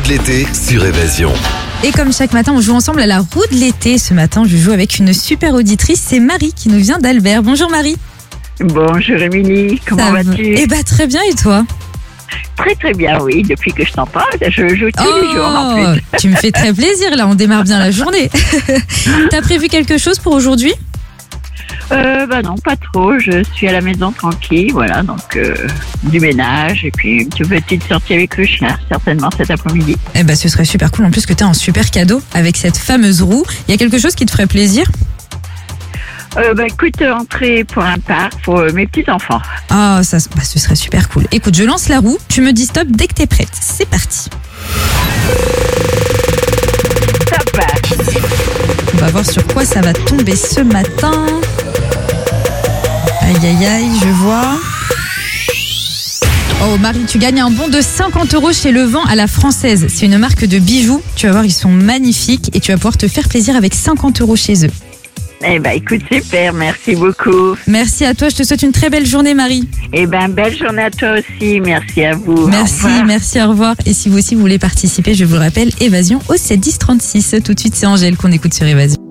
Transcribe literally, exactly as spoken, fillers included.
l'été sur Évasion. Et comme chaque matin, on joue ensemble à la roue de l'été. Ce matin, je joue avec une super auditrice, c'est Marie qui nous vient d'Albert. Bonjour Marie. Bonjour Émilie, comment Ça va vas-tu? Eh bah très bien, et toi? Très très bien, oui, depuis que je t'en parle, je joue tous les jours en Oh, plus. tu me fais très plaisir là, on démarre bien la journée. T'as prévu quelque chose pour aujourd'hui? Euh, bah non, pas trop, je suis à la maison tranquille, voilà, donc euh, du ménage et puis une petite sortie avec le chien, certainement cet après-midi. Eh bah ce serait super cool, en plus que t'as un super cadeau avec cette fameuse roue. Il y a quelque chose qui te ferait plaisir? Euh, bah écoute, entrer pour un parc pour euh, mes petits-enfants. Ah, ça, bah, ce serait super cool. Écoute, je lance la roue, tu me dis stop dès que t'es prête. C'est parti. Ça passe. On va voir sur quoi ça va tomber ce matin. Aïe aïe aïe, je vois. Oh Marie, tu gagnes un bon de cinquante euros chez Levent à la Française. C'est une marque de bijoux. Tu vas voir, ils sont magnifiques et tu vas pouvoir te faire plaisir avec cinquante euros chez eux. Eh ben écoute, super, merci beaucoup. Merci à toi, je te souhaite une très belle journée Marie. Eh ben belle journée à toi aussi, merci à vous. Merci, Au revoir. merci, au revoir. Et si vous aussi vous voulez participer, je vous le rappelle, Évasion au sept dix trente-six. Tout de suite, c'est Angèle qu'on écoute sur Évasion.